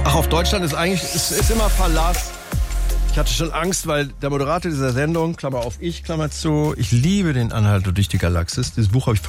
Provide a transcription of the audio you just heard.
Ach, auf Deutschland ist eigentlich ist immer Verlass. Ich hatte schon Angst, weil der Moderator dieser Sendung, Klammer auf ich, Klammer zu, ich liebe den Anhalter durch die Galaxis. Dieses Buch habe ich